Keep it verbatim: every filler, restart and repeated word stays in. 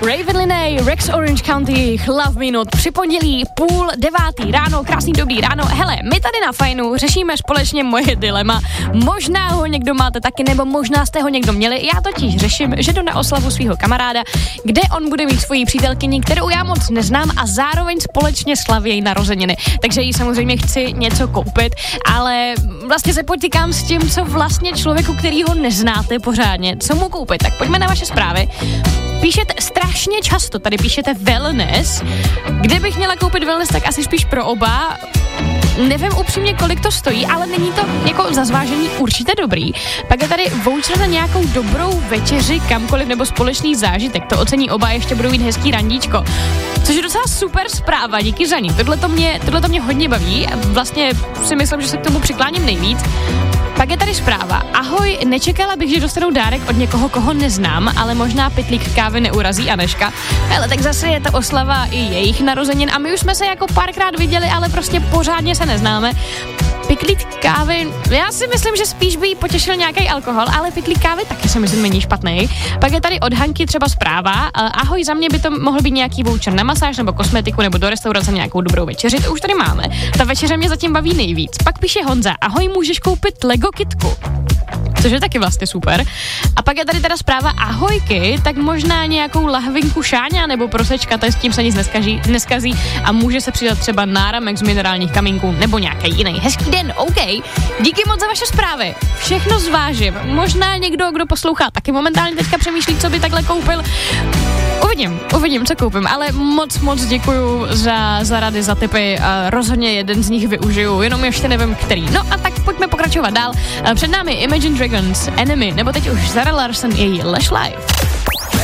Raven Linney, Rex Orange County, Love Me Not, při pondělí půl devátý ráno, krásný dobrý ráno. Hele, my tady na Fajnu řešíme společně moje dilema. Možná ho někdo máte taky, nebo možná jste ho někdo měli. Já totiž řeším, že jdu na oslavu svého kamaráda, kde on bude mít svoji přítelkyni, kterou já moc neznám a zároveň společně slavějí narozeniny. Takže jí samozřejmě chci něco koupit, ale vlastně se potýkám s tím, co vlastně člověku, kterýho neznáte pořádně, co mu koupit. Tak pojďme na vaše zprávy. Píšete strašně často, tady píšete wellness. Kdybych měla koupit wellness, tak asi spíš pro oba. Nevím upřímně, kolik to stojí, ale není to jako za zvážení určitě dobrý. Pak je tady voucher na nějakou dobrou večeři kamkoliv nebo společný zážitek. To ocení oba, ještě budou mít hezký randíčko. Což je docela super zpráva, díky za ní. Tohle to mě, tohle to mě hodně baví. Vlastně si myslím, že se k tomu přikláním nejvíc. Pak je tady zpráva. Ahoj, nečekala bych, že dostanu dárek od někoho, koho neznám, ale možná pytlík kávy neurazí Aneška. Hele, tak zase je to oslava i jejich narozenin a my už jsme se jako párkrát viděli, ale prostě pořádně se neznáme. Pytlík kávy, já si myslím, že spíš by jí potěšil nějaký alkohol, ale pytlík kávy taky si myslím není špatný. Pak je tady od Hanky třeba zpráva. Ahoj, za mě by to mohl být nějaký voucher na masáž nebo kosmetiku nebo do restaurace nějakou dobrou večeři, to už tady máme. Ta večeře mě zatím baví nejvíc. Pak píše Honza, ahoj, můžeš koupit Lego kitku. Což je taky vlastně super. A pak je tady teda zpráva ahojky, tak možná nějakou lahvinku šáňa nebo prosečka, to je s tím se nic neskazí, neskazí a může se přidat třeba náramek z minerálních kamínků nebo nějaký jiný. Hezký den, OK. Díky moc za vaše zprávy. Všechno zvážím. Možná někdo, kdo poslouchá, taky momentálně teďka přemýšlí, co by takhle koupil. Uvidím, uvidím, co koupím, ale moc, moc děkuju za, za rady, za tipy. Rozhodně jeden z nich využiju, jenom ještě nevím, který. No a tak pojďme pokračovat dál. Před námi Imagine Dragons, Enemy, nebo teď už Zara Larsson, její Lush Life.